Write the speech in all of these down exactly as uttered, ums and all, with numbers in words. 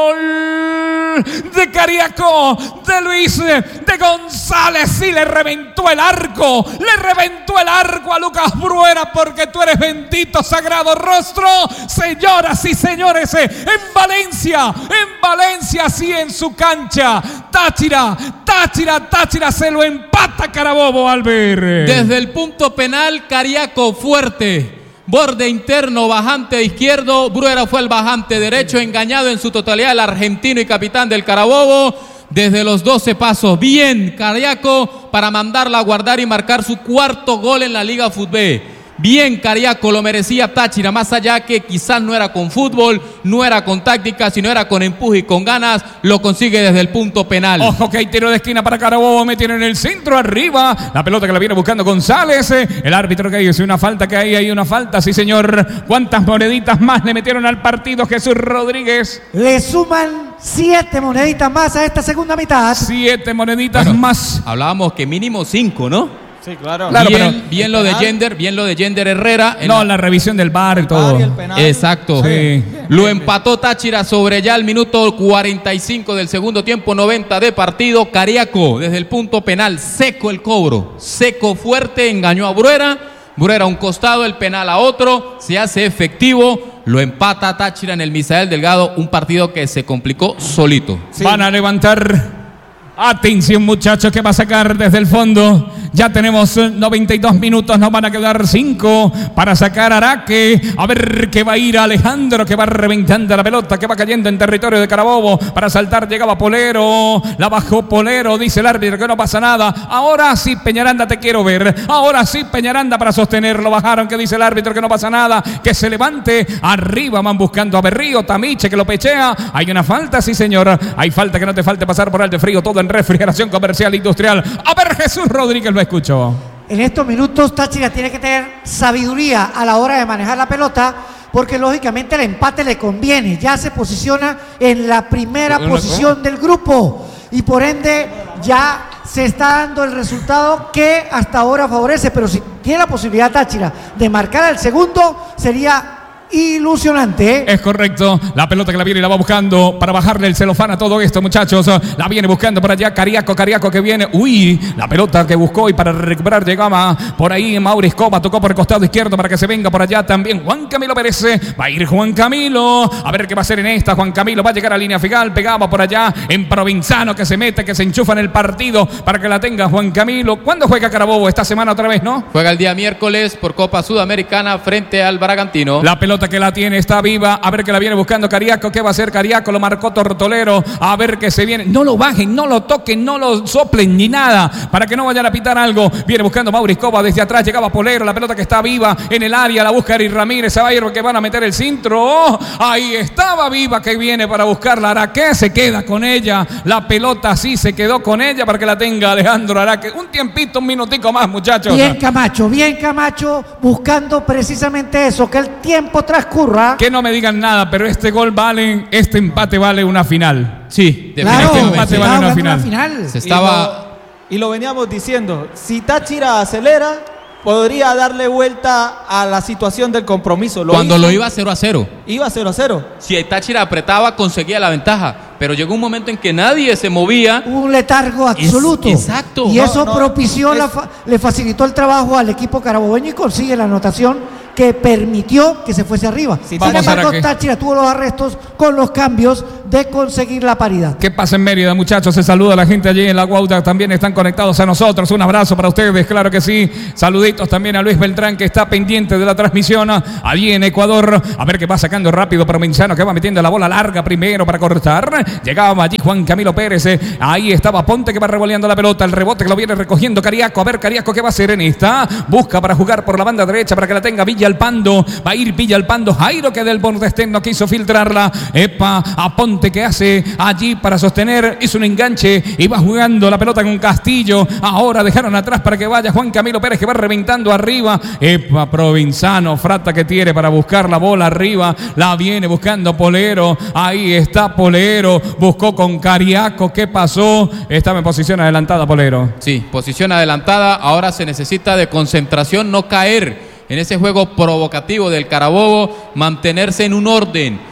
de Cariaco, de Luis, de González, y le reventó el arco, le reventó el arco a Lucas Bruera, porque tú eres bendito, sagrado rostro. Señoras y señores, en Valencia, en Valencia, sí, en su cancha, Táchira, Táchira, Táchira se lo empata Carabobo, Albert. Desde el punto penal, Cariaco fuerte. Borde interno, bajante izquierdo, Bruera fue el bajante derecho, engañado en su totalidad el argentino y capitán del Carabobo. Desde los doce pasos, bien Cariaco para mandarla a guardar y marcar su cuarto gol en la Liga Fútbol. Bien Cariaco, lo merecía Táchira, más allá que quizás no era con fútbol, no era con táctica, sino era con empuje y con ganas, lo consigue desde el punto penal. Ojo que hay tiro de esquina para Carabobo, metieron en el centro arriba, la pelota que la viene buscando González, el árbitro que dice una falta, que hay, hay una falta, sí señor. ¿Cuántas moneditas más le metieron al partido Jesús Rodríguez? Le suman siete moneditas más a esta segunda mitad. Siete moneditas bueno, más. Hablábamos que mínimo cinco, ¿no? Sí, claro. Bien, claro pero, bien lo de Gender, bien lo de Gender Herrera. No, la, la revisión del V A R y todo. Y el penal. Exacto. Sí. Bien, lo bien, empató Táchira sobre ya el minuto cuarenta y cinco del segundo tiempo, noventa de partido. Cariaco desde el punto penal, seco el cobro, seco fuerte, engañó a Bruera. Bruera a un costado, el penal a otro, se hace efectivo, lo empata Táchira en el Misael Delgado, un partido que se complicó solito. Sí. Van a levantar. Atención muchachos, que va a sacar desde el fondo. Ya tenemos noventa y dos minutos, nos van a quedar cinco para sacar Araque. A ver qué va a ir Alejandro, que va reventando la pelota, que va cayendo en territorio de Carabobo. Para saltar llegaba Polero, la bajó Polero, dice el árbitro que no pasa nada. Ahora sí Peñaranda te quiero ver, ahora sí Peñaranda para sostenerlo. Bajaron, que dice el árbitro que no pasa nada, que se levante. Arriba van buscando a Berrío, Tamiche que lo pechea. Hay una falta, sí señor, hay falta, que no te falte pasar por alto frío, todo en refrigeración comercial industrial. A ver, Jesús Rodríguez, lo escucho. En estos minutos Táchira tiene que tener sabiduría a la hora de manejar la pelota, porque lógicamente el empate le conviene. Ya se posiciona en la primera posición del grupo y por ende ya se está dando el resultado que hasta ahora favorece, pero si tiene la posibilidad Táchira de marcar el segundo, sería ilusionante, ¿eh? Es correcto, la pelota que la viene y la va buscando para bajarle el celofán a todo esto, muchachos. La viene buscando por allá Cariaco, Cariaco que viene, uy, la pelota que buscó y para recuperar llegaba por ahí Mauri Escoba, tocó por el costado izquierdo para que se venga por allá también Juan Camilo Pérez. Va a ir Juan Camilo, a ver qué va a hacer en esta. Juan Camilo va a llegar a línea final, pegaba por allá en Provenzano, que se mete, que se enchufa en el partido para que la tenga Juan Camilo. ¿Cuándo juega Carabobo? Esta semana otra vez, ¿no? Juega el día miércoles por Copa Sudamericana frente al Bragantino. La pelota que la tiene está viva, a ver que la viene buscando Cariaco. ¿Qué va a hacer Cariaco? Lo marcó Tortolero, a ver que se viene. No lo bajen, no lo toquen, no lo soplen ni nada, para que no vayan a pitar algo. Viene buscando Mauri Escoba, desde atrás llegaba Polero, la pelota que está viva en el área, la busca Eric Ramírez, se va a ir porque van a meter el centro. Oh, ahí estaba viva, que viene para buscarla Araque, se queda con ella, la pelota sí se quedó con ella para que la tenga Alejandro Araque. Un tiempito, un minutico más, muchachos. Bien Camacho, bien Camacho, buscando precisamente eso, que el tiempo transcurra. Que no me digan nada, pero este gol vale, este empate vale una final. Sí, claro, este empate vale una final. una final. Se estaba... Y lo, y lo veníamos diciendo, si Táchira acelera, podría darle vuelta a la situación del compromiso. Lo Cuando hizo, lo iba cero a cero. Iba cero a cero. Si Táchira apretaba, conseguía la ventaja. Pero llegó un momento en que nadie se movía. Un letargo absoluto. Es, exacto. Y No, eso no, propició, es... la fa le facilitó el trabajo al equipo carabobeño y consigue la anotación que permitió que se fuese arriba. Sí, Sin embargo, Táchira tuvo los arrestos con los cambios de conseguir la paridad. ¿Qué pasa en Mérida, muchachos? Se saluda a la gente allí en la Guauta, también están conectados a nosotros. Un abrazo para ustedes, claro que sí. Saluditos también a Luis Beltrán, que está pendiente de la transmisión allí en Ecuador. A ver qué va sacando rápido Provenzano, que va metiendo la bola larga primero para cortar. Llegaba allí Juan Camilo Pérez, eh. ahí estaba Ponte, que va revoleando la pelota, el rebote que lo viene recogiendo Cariaco. A ver Cariaco qué va a hacer en esta. Busca para jugar por la banda derecha para que la tenga Villalpando. Va a ir Villalpando, Jairo, que del borde externo quiso filtrarla. Epa, a Ponte, que hace allí para sostener, hizo un enganche y va jugando la pelota con Castillo. Ahora dejaron atrás para que vaya Juan Camilo Pérez, que va reventando arriba. Epa, Provenzano, Frata que tiene para buscar la bola arriba, la viene buscando Polero. Ahí está Polero, buscó con Cariaco. ¿Qué pasó? Estaba en posición adelantada Polero. Sí, posición adelantada. Ahora se necesita de concentración, no caer en ese juego provocativo del Carabobo, mantenerse en un orden.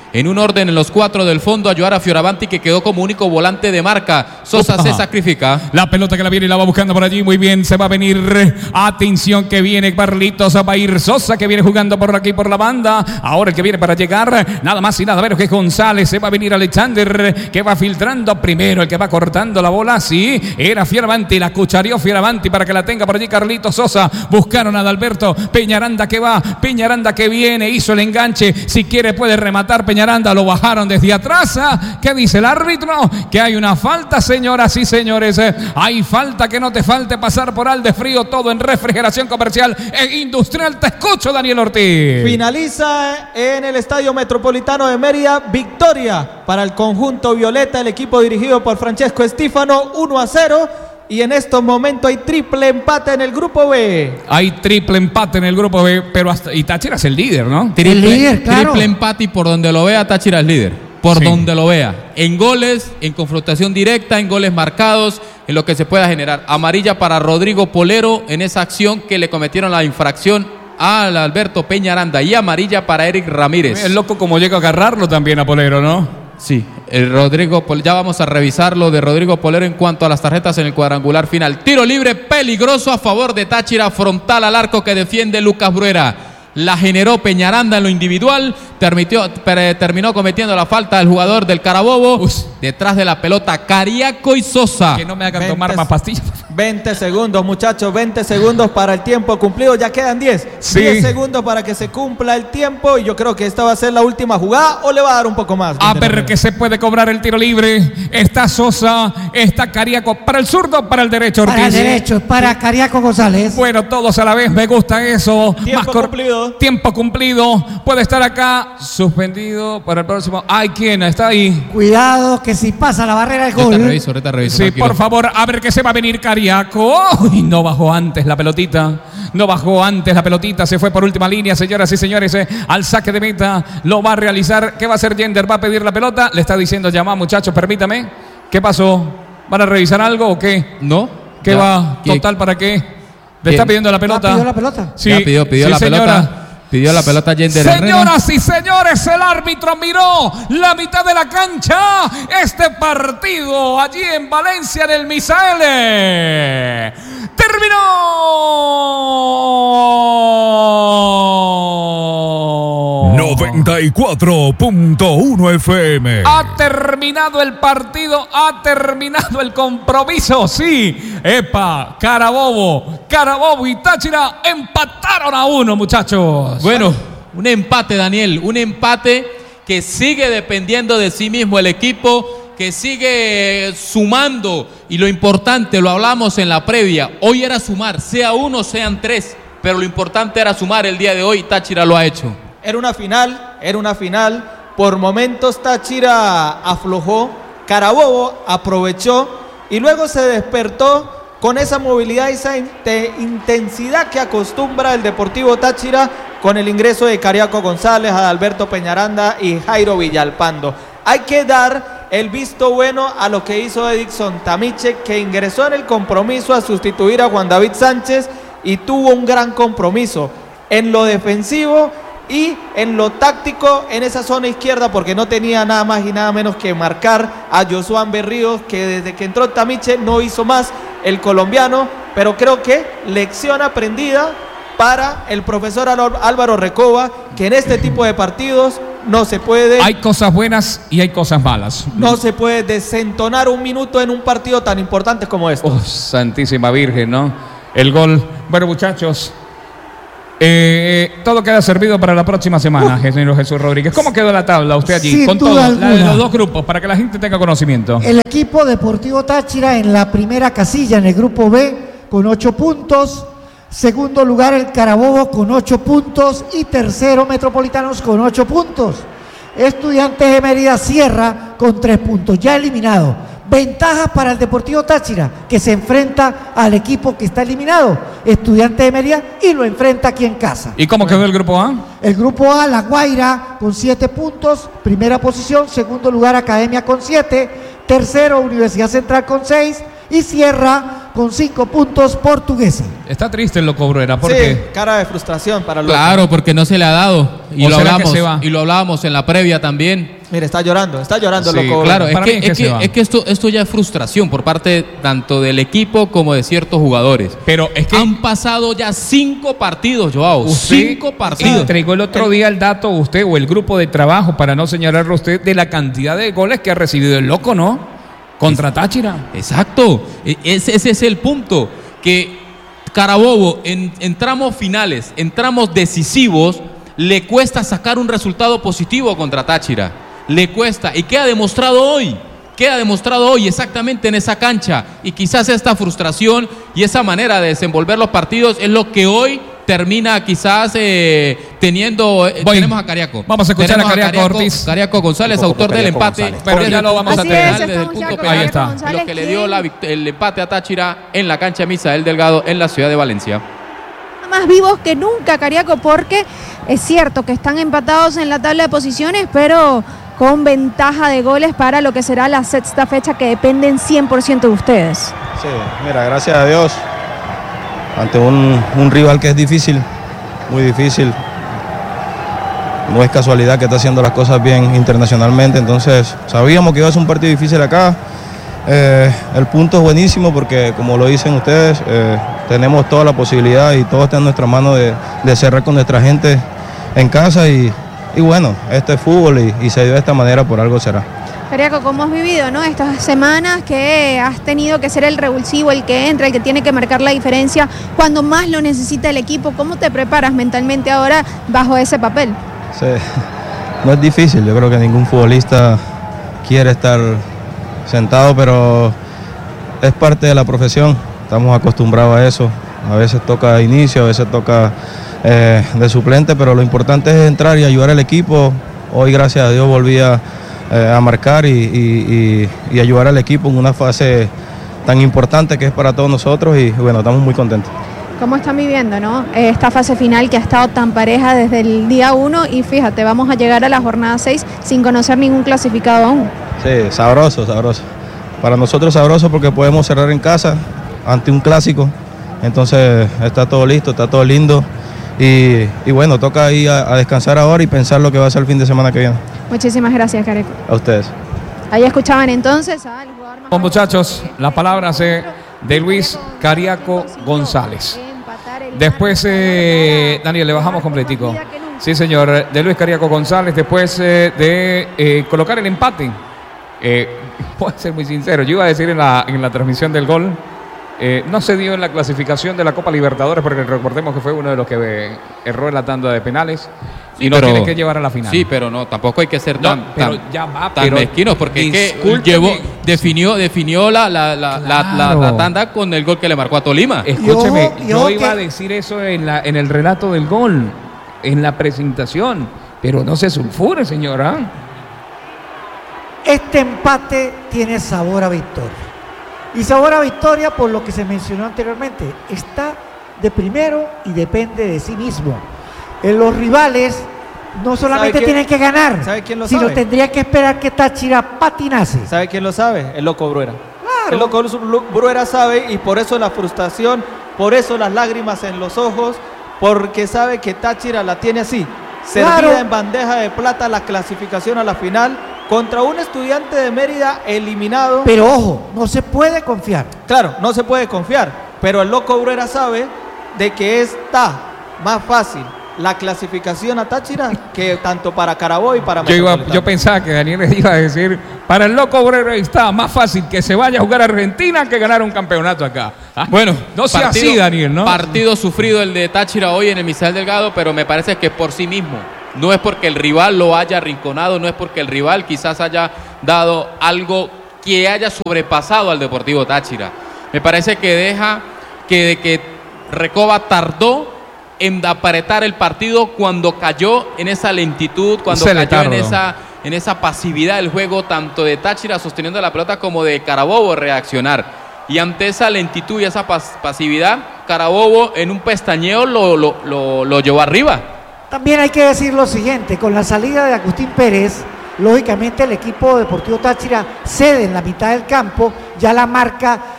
en un orden en los cuatro del fondo, ayudar a Fioravanti, que quedó como único volante de marca. Sosa Opa. se sacrifica. La pelota que la viene y la va buscando por allí. Muy bien, se va a venir. Atención que viene Carlitos. Va a ir Sosa, que viene jugando por aquí por la banda. Ahora el que viene para llegar, nada más y nada menos que González. Se va a venir Alexander, que va filtrando primero. El que va cortando la bola, sí, era Fioravanti. La cuchareó Fioravanti para que la tenga por allí Carlitos Sosa. Buscaron a Adalberto Peñaranda, que va. Peñaranda que viene, hizo el enganche. Si quiere puede rematar Peñaranda. Lo bajaron desde atrás. ¿Qué dice el árbitro? Que hay una falta, señoras y señores. Hay falta, que no te falte pasar por Alde Frío, todo en refrigeración comercial e industrial. Te escucho, Daniel Ortiz. Finaliza en el Estadio Metropolitano de Mérida, victoria para el conjunto violeta, el equipo dirigido por Francesco Estífano, uno a cero. Y en estos momentos hay triple empate en el grupo B. Hay triple empate en el grupo B, pero hasta, y Táchira es el líder, ¿no? Triple, el líder, claro. Triple empate y por donde lo vea, Táchira es líder. Por Sí. donde lo vea. En goles, en confrontación directa, en goles marcados, en lo que se pueda generar. Amarilla para Rodrigo Polero en esa acción que le cometieron la infracción a Alberto Peñaranda. Y amarilla para Eric Ramírez. Es loco como llega a agarrarlo también a Polero, ¿no? Sí, el Rodrigo, ya vamos a revisar lo de Rodrigo Polero en cuanto a las tarjetas en el cuadrangular final. Tiro libre peligroso a favor de Táchira, frontal al arco que defiende Lucas Bruera. La generó Peñaranda en lo individual, termitió, per, terminó cometiendo la falta del jugador del Carabobo. Uf. Detrás de la pelota, Cariaco y Sosa. Que no me hagan veinte tomar más pastillas. veinte segundos, muchachos, veinte segundos para el tiempo cumplido. Ya quedan diez. Sí. diez segundos para que se cumpla el tiempo. Y yo creo que esta va a ser la última jugada, o le va a dar un poco más. A ver que se puede cobrar el tiro libre. Está Sosa, está Cariaco. ¿Para el zurdo o para el derecho, Ortiz? Para el derecho, para Cariaco González. Bueno, todos a la vez, me gusta eso. Tiempo Más cor- cumplido. Tiempo cumplido. Puede estar acá suspendido para el próximo. Ay, ¿quién está ahí? Cuidado que si pasa la barrera del Ahorita gol. reviso, ahorita reviso. Sí, tranquilo. por favor, a ver que se va a venir Cariaco. Uy, no bajó antes la pelotita. No bajó antes la pelotita. Se fue por última línea, señoras y señores. Eh, al saque de meta lo va a realizar. ¿Qué va a hacer Yender? Va a pedir la pelota. Le está diciendo, llama, muchachos, permítame. ¿Qué pasó? ¿Van a revisar algo o qué? ¿No? ¿Qué Ya. va? ¿Qué? ¿Total para qué? ¿Le ¿Quién? está pidiendo la Ah, pelota? pidió la pelota. Sí, Ya pidió, pidió sí, la señora. pelota. Pidió la pelota Yender Herrera. Señoras y señores, el árbitro miró la mitad de la cancha. Este partido allí en Valencia, en el Misaele, terminó. noventa y cuatro punto uno F M. Ha terminado el partido, ha terminado el compromiso, sí. Epa, Carabobo, Carabobo y Táchira empataron a uno, muchachos. Bueno, un empate, Daniel, un empate que sigue dependiendo de sí mismo el equipo, que sigue sumando, y lo importante, lo hablamos en la previa, hoy era sumar, sea uno, sean tres, pero lo importante era sumar el día de hoy, Táchira lo ha hecho. Era una final, era una final. Por momentos Táchira aflojó, Carabobo aprovechó y luego se despertó con esa movilidad y esa inte- intensidad que acostumbra el Deportivo Táchira con el ingreso de Cariaco González, Adalberto Peñaranda y Jairo Villalpando. Hay que dar el visto bueno a lo que hizo Edison Tamiche, que ingresó en el compromiso a sustituir a Juan David Sánchez y tuvo un gran compromiso en lo defensivo y en lo táctico en esa zona izquierda, porque no tenía nada más y nada menos que marcar a Josué Berríos, que desde que entró Tamiche no hizo más el colombiano, pero creo que lección aprendida para el profesor Álvaro Recoba, que en este tipo de partidos no se puede Hay cosas buenas y hay cosas malas. no se puede desentonar un minuto en un partido tan importante como este. Oh, Santísima Virgen, ¿no? El gol. Bueno, muchachos, eh, todo queda servido para la próxima semana, señor Jesús Rodríguez. ¿Cómo quedó la tabla usted allí? Sin Con duda todo, la de alguna. los dos grupos, para que la gente tenga conocimiento. El equipo Deportivo Táchira en la primera casilla en el grupo B con ocho puntos. Segundo lugar el Carabobo con ocho puntos y tercero Metropolitanos con ocho puntos. Estudiantes de Mérida cierra con tres puntos, ya eliminado. Ventajas para el Deportivo Táchira, que se enfrenta al equipo que está eliminado, Estudiantes de Mérida, y lo enfrenta aquí en casa. ¿Y cómo quedó el grupo A? El grupo A, La Guaira con siete puntos, primera posición. Segundo lugar Academia con siete, tercero Universidad Central con seis y cierra con cinco puntos Portuguesa. Está triste el Loco Bruera, ¿por Sí, qué? cara de frustración para Loco. Claro, porque no se le ha dado. Y ¿O lo será que hablamos, se va? y lo hablábamos en la previa también. Mire, está llorando, está llorando Sí, Loco. Claro, Bruera. es Para que, mí es que es se que, va. es que esto, esto ya es frustración por parte tanto del equipo como de ciertos jugadores. Pero es que Han pasado ya cinco partidos, Joao. usted Cinco partidos. entregó el otro día el dato, usted o el grupo de trabajo, para no señalarlo a usted, de la cantidad de goles que ha recibido el Loco, ¿no? Contra Táchira. Exacto. E- Ese, ese es el punto. Que Carabobo en, en tramos finales, en tramos decisivos, le cuesta sacar un resultado positivo contra Táchira. Le cuesta. ¿Y qué ha demostrado hoy? ¿Qué ha demostrado hoy exactamente en esa cancha? Y quizás esta frustración y esa manera de desenvolver los partidos es lo que hoy termina quizás eh, teniendo... eh, Voy. tenemos a Cariaco. Vamos a escuchar Tenemos a Cariaco Ortiz. Cariaco González, Un poco autor por del Cariaco empate. González. Pero desde ya el lo vamos punto a Así tener. es, penal, desde el estamos ya punto con penal. Ahí está. Cariaco Lo González, que le dio la vict- el empate a Táchira en la cancha Misael Delgado en la ciudad de Valencia. más vivos que nunca, Cariaco, porque es cierto que están empatados en la tabla de posiciones, pero con ventaja de goles para lo que será la sexta fecha, que dependen cien por ciento de ustedes. Sí, mira, gracias a Dios, ante un, un rival que es difícil, muy difícil. No es casualidad que está haciendo las cosas bien internacionalmente, entonces sabíamos que iba a ser un partido difícil acá. Eh, el punto es buenísimo porque, como lo dicen ustedes, eh, tenemos toda la posibilidad y todo está en nuestra mano de, de cerrar con nuestra gente en casa y, y bueno, este es fútbol y, y se dio de esta manera, por algo será. Cariaco, ¿cómo has vivido, no, estas semanas que has tenido que ser el revulsivo, el que entra, el que tiene que marcar la diferencia cuando más lo necesita el equipo? ¿Cómo te preparas mentalmente ahora bajo ese papel? Sí, no es difícil, yo creo que ningún futbolista quiere estar sentado, pero es parte de la profesión, estamos acostumbrados a eso, a veces toca inicio, a veces toca eh, de suplente, pero lo importante es entrar y ayudar al equipo. Hoy, gracias a Dios, volví a, eh, a marcar y, y, y, y ayudar al equipo en una fase tan importante que es para todos nosotros y bueno, estamos muy contentos. ¿Cómo están viviendo, no, esta fase final que ha estado tan pareja desde el día uno? Y fíjate, vamos a llegar a la jornada seis sin conocer ningún clasificado aún. Sí, sabroso, sabroso. Para nosotros sabroso porque podemos cerrar en casa ante un clásico. Entonces está todo listo, está todo lindo. Y, y bueno, toca ir a, a descansar ahora y pensar lo que va a ser el fin de semana que viene. Muchísimas gracias, Cariaco. A ustedes. Ahí escuchaban entonces al jugador más... Bueno, muchachos, las palabras eh, de Luis Cariaco González. Después, eh, Daniel, le bajamos completico. Sí, señor, de Luis Cariaco González, después eh, de eh, colocar el empate. Eh, puedo ser muy sincero, yo iba a decir en la, en la transmisión del gol, eh, no se dio en la clasificación de la Copa Libertadores, porque recordemos que fue uno de los que eh, erró en la tanda de penales Sí, y nos pero- tiene que llevar a la final. Sí, pero no, tampoco hay que ser No, tan, pero tan, ya va, tan pero mezquinos, porque es que discúlpeme. llevó, definió, definió la, la, la, la- la- Claro. la tanda con el gol que le marcó a Tolima. Escúcheme, Yo- yo, yo iba a que- decir eso en, la, en el relato del gol, en la presentación, pero no se sulfure, señora. Este empate tiene sabor a victoria. Y sabor a victoria por lo que se mencionó anteriormente. Está de primero y depende de sí mismo. En los rivales no solamente quién- tienen que ganar, sabe quién lo sino sabe? tendría que esperar que Táchira patinase. ¿Sabe quién lo sabe? El Loco Bruera. Claro. El Loco Bruera sabe y por eso la frustración, por eso las lágrimas en los ojos, porque sabe que Táchira la tiene así, servida Claro. en bandeja de plata la clasificación a la final contra un Estudiante de Mérida eliminado. Pero ojo, no se puede confiar. Claro, no se puede confiar, pero el Loco Bruera sabe de que está más fácil la clasificación a Táchira que tanto para Carabobo y para Yo, iba, Metropolitano. yo pensaba que Daniel le iba a decir, para el Loco Obrero está más fácil que se vaya a jugar a Argentina que ganar un campeonato acá. Ah, Bueno, no sea partido- así, Daniel, ¿no? Partido sufrido el de Táchira hoy en el Misael Delgado, pero me parece que por sí mismo. No es porque el rival lo haya arrinconado, no es porque el rival quizás haya dado algo que haya sobrepasado al Deportivo Táchira. Me parece que deja que de que Recoba tardó en apretar el partido cuando cayó en esa lentitud, cuando Ese cayó en letargo. esa, en esa pasividad del juego, tanto de Táchira sosteniendo la pelota como de Carabobo reaccionar. Y ante esa lentitud y esa pas- pasividad, Carabobo en un pestañeo lo, lo, lo, lo llevó arriba. También hay que decir lo siguiente, con la salida de Agustín Pérez, lógicamente el equipo Deportivo Táchira cede en la mitad del campo, ya la marca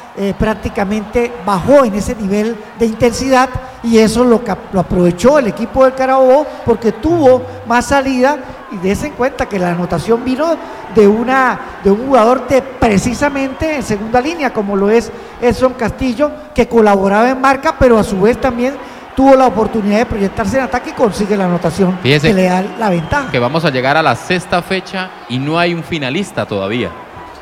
eh, prácticamente bajó en ese nivel de intensidad y eso lo, lo aprovechó el equipo del Carabobo porque tuvo más salida y dése en cuenta que la anotación vino de, una, de un jugador de precisamente en segunda línea como lo es Edson Castillo que colaboraba en marca pero a su vez también tuvo la oportunidad de proyectarse en ataque y consigue la anotación. Fíjese que le da la ventaja. Que vamos a llegar a la sexta fecha y no hay un finalista todavía.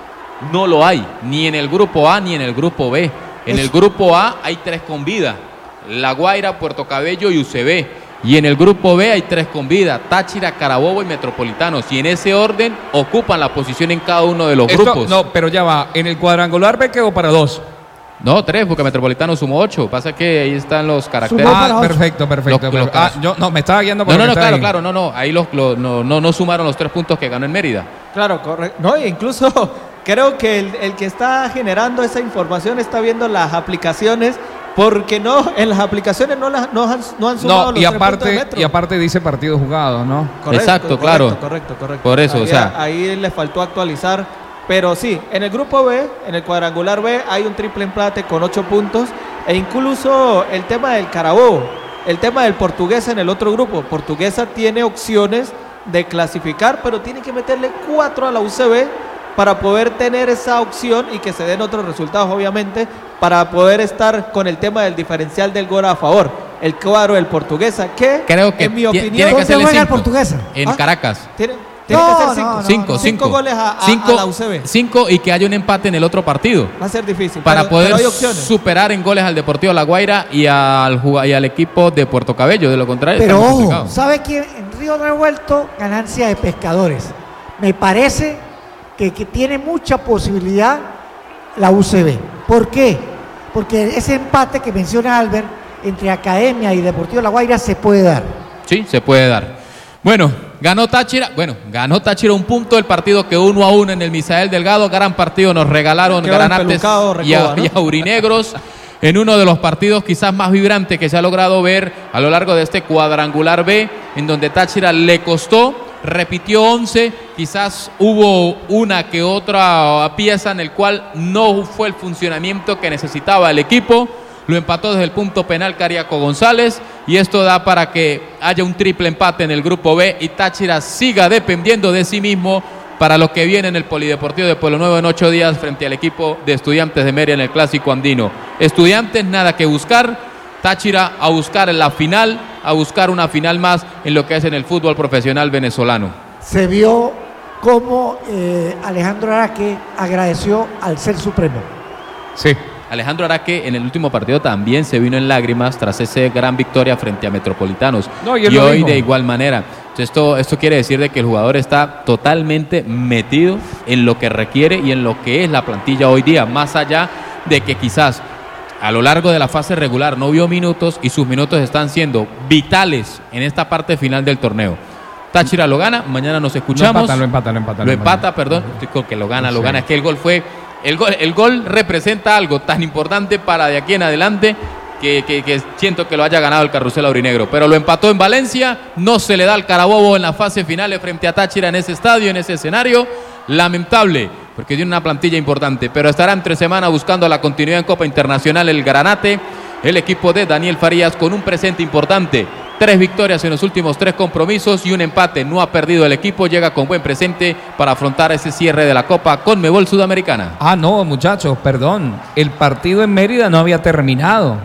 No lo hay, ni en el grupo A ni en el grupo B. En Eso. el grupo A hay tres con vida, La Guaira, Puerto Cabello y U C B. Y en el grupo B hay tres con vida, Táchira, Carabobo y Metropolitanos. Y en ese orden ocupan la posición en cada uno de los Esto, grupos. No, pero ya va, en el cuadrangular B quedó para dos. No, tres, porque Metropolitano sumó ocho. Pasa que ahí están los caracteres. Ah, perfecto, perfecto. Los, los ah, yo no, me estaba guiando por No, no, no, claro, ahí. claro, no, no. Ahí los, los, no, no, no sumaron los tres puntos que ganó en Mérida. Claro, correcto. No, incluso creo que el, el que está generando esa información está viendo las aplicaciones, porque no, en las aplicaciones no, las, no, han, no han sumado no, los y tres aparte, puntos de Metro. Y aparte dice partidos jugados, ¿no? Correcto, Exacto, correcto, claro. Correcto, correcto, correcto. Por eso, ahí, o sea. Ahí le faltó actualizar. Pero sí, en el grupo B, en el cuadrangular B, hay un triple empate con ocho puntos. E incluso el tema del Carabobo, el tema del Portuguesa en el otro grupo. Portuguesa tiene opciones de clasificar, pero tiene que meterle cuatro a la U C B para poder tener esa opción y que se den otros resultados, obviamente, para poder estar con el tema del diferencial del gol a favor. El cuadro del Portuguesa, que, creo que en mi opinión, tiene que ser el Portuguesa? En ¿Ah? Caracas. ¿Tiene? Tiene No, que ser cinco, no, no, cinco, no. cinco, cinco goles a, a, cinco, a la U C B. Cinco y que haya un empate en el otro partido. Va a ser difícil. Para pero, poder pero hay opciones. superar en goles al Deportivo La Guaira y al, y al equipo de Puerto Cabello. De lo contrario, pero ojo, complicado. ¿sabe quién? En Río Revuelto, ganancia de Pescadores. Me parece que, que tiene mucha posibilidad la U C B. ¿Por qué? Porque ese empate que menciona Albert entre Academia y Deportivo La Guaira se puede dar. Sí, se puede dar. Bueno, ganó Táchira, bueno, ganó Táchira un punto del partido que uno a uno en el Misael Delgado, gran partido, nos regalaron Granates y, a, ¿no? y aurinegros en uno de los partidos quizás más vibrantes que se ha logrado ver a lo largo de este cuadrangular B, en donde Táchira le costó, repitió once, quizás hubo una que otra pieza en el cual no fue el funcionamiento que necesitaba el equipo. Lo empató desde el punto penal Cariaco González y esto da para que haya un triple empate en el grupo B y Táchira siga dependiendo de sí mismo para lo que viene en el Polideportivo de Pueblo Nuevo en ocho días frente al equipo de Estudiantes de Mérida en el Clásico Andino. Estudiantes nada que buscar, Táchira a buscar en la final, a buscar una final más en lo que es en el fútbol profesional venezolano. Se vio cómo eh, Alejandro Araque agradeció al Ser Supremo. Sí. Alejandro Araque en el último partido también se vino en lágrimas tras esa gran victoria frente a Metropolitanos. No, y y hoy de igual manera. Entonces esto, esto quiere decir de que el jugador está totalmente metido en lo que requiere y en lo que es la plantilla hoy día, más allá de que quizás a lo largo de la fase regular no vio minutos y sus minutos están siendo vitales en esta parte final del torneo. Táchira lo gana, mañana nos escuchamos. Lo empata, lo empata, lo empata. Lo empata, perdón, estoy que lo gana, lo gana. Es que el gol fue... El gol, el gol representa algo tan importante para de aquí en adelante que, que, que siento que lo haya ganado el Carrusel Aurinegro. Pero lo empató en Valencia, no se le da al Carabobo en las fases finales frente a Táchira en ese estadio, en ese escenario. Lamentable, porque tiene una plantilla importante, pero estará entre semana buscando la continuidad en Copa Internacional el Granate, el equipo de Daniel Farías con un presente importante. Tres victorias en los últimos tres compromisos y un empate. No ha perdido el equipo, llega con buen presente para afrontar ese cierre de la Copa Conmebol Sudamericana. Ah, no, muchachos, perdón. El partido en Mérida no había terminado.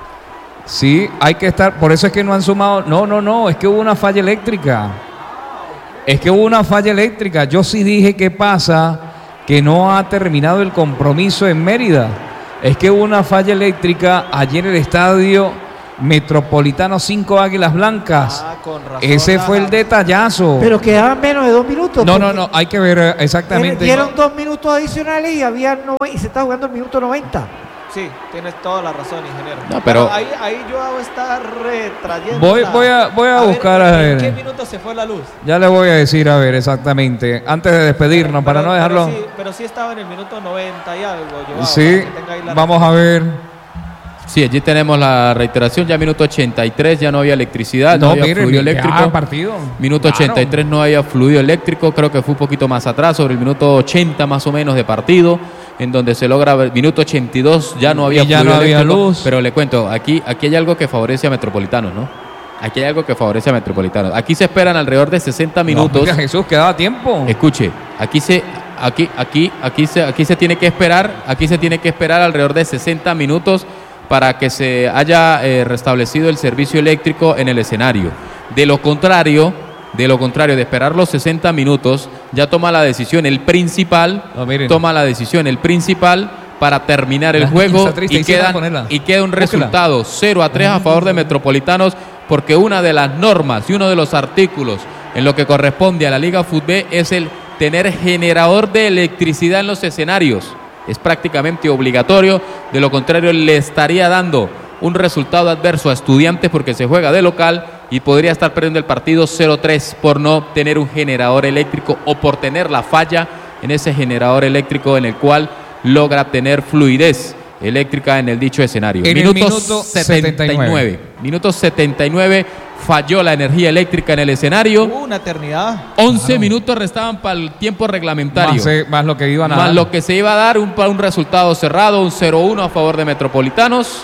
Sí, hay que estar, por eso es que no han sumado. No, no, no, es que hubo una falla eléctrica. Es que hubo una falla eléctrica. Yo sí dije, ¿qué pasa? Que no ha terminado el compromiso en Mérida. Es que hubo una falla eléctrica allí en el estadio Metropolitano cinco Águilas Blancas. Ah, con razón. Ese fue el detallazo. Pero quedaban menos de dos minutos. No, no, no, hay que ver exactamente. Dieron dos minutos adicionales y había no, y se está jugando el minuto noventa. Sí, tienes toda la razón, ingeniero. No, pero, pero ahí, ahí Joao está retrayendo. Voy, la... voy a, voy a, a buscar ver, a ver. ¿En qué minuto se fue la luz? Ya le voy a decir, a ver, exactamente. Antes de despedirnos, pero, para pero, no dejarlo. Pero sí, pero sí estaba en el minuto noventa y algo, Joao. Sí, vamos a ver. Sí, allí tenemos la reiteración, ya minuto ochenta y tres, ya no había electricidad, no, no había mire, fluido eléctrico. Partido. Minuto claro. ochenta y tres no había fluido eléctrico, creo que fue un poquito más atrás, sobre el minuto ochenta más o menos de partido. en donde se logra, minuto ochenta y dos, ya no había, ya no había luz. Pero le cuento, aquí, aquí hay algo que favorece a Metropolitanos, ¿no? Aquí hay algo que favorece a Metropolitanos. Aquí se esperan alrededor de sesenta minutos. No, mira, Jesús, quedaba tiempo. Escuche, aquí se, aquí, aquí, aquí se, aquí se tiene que esperar, aquí se tiene que esperar alrededor de sesenta minutos para que se haya eh, restablecido el servicio eléctrico en el escenario. De lo contrario, de lo contrario, de esperar los sesenta minutos, ya toma la decisión el principal, no, toma la decisión el principal para terminar el juego y queda, y queda un resultado cero a tres a favor de Metropolitanos, porque una de las normas y uno de los artículos en lo que corresponde a la Liga Fútbol es el tener generador de electricidad en los escenarios. Es prácticamente obligatorio, de lo contrario le estaría dando un resultado adverso a Estudiantes porque se juega de local y podría estar perdiendo el partido cero tres por no tener un generador eléctrico o por tener la falla en ese generador eléctrico en el cual logra tener fluidez eléctrica en el dicho escenario. En minuto, minuto setenta y nueve. Minuto setenta y nueve falló la energía eléctrica en el escenario. Uh, una eternidad. once claro. minutos restaban para el tiempo reglamentario. Más, eh, más lo que iban a más dar. lo que se iba a dar, un, un resultado cerrado, un cero uno a favor de Metropolitanos.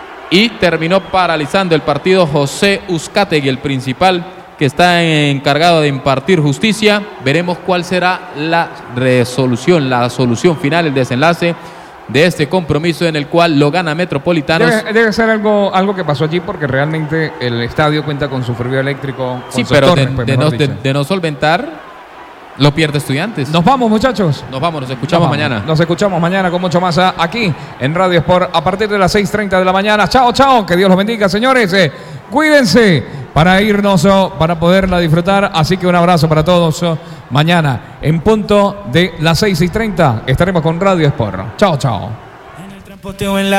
Y terminó paralizando el partido José Uzcategui, el principal que está encargado de impartir justicia. Veremos cuál será la resolución, la solución final, el desenlace de este compromiso en el cual lo gana Metropolitanos. Debe, debe ser algo, algo que pasó allí, porque realmente el estadio cuenta con su servicio eléctrico. Sí, pero torres, de, pues, de, no, de, de no solventar, lo pierde Estudiantes. Nos vamos, muchachos. Nos vamos, nos escuchamos nos vamos. mañana. Nos escuchamos mañana con mucho más aquí en Radio Sport a partir de las seis treinta de la mañana. Chao, chao. Que Dios los bendiga, señores. Eh, cuídense para irnos, oh, para poderla disfrutar. Así que un abrazo para todos. Oh, mañana en punto de las seis y treinta estaremos con Radio Sport. Chao, chao. En el trampoteo en la